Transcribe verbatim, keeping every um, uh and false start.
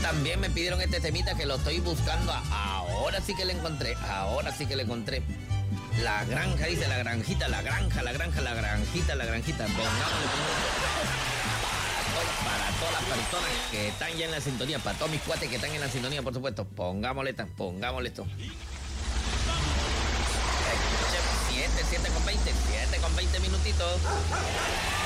también me pidieron este temita que lo estoy buscando. Ahora sí que le encontré. Ahora sí que le encontré. La granja, dice la granjita, la granja, la granja, la granjita, la granjita. Pongámosle, pongámosle. Para todas las personas que están ya en la sintonía, para todos mis cuates que están en la sintonía, por supuesto. Pongámosle, pongámosle esto. siete, siete con veinte, siete con veinte minutitos.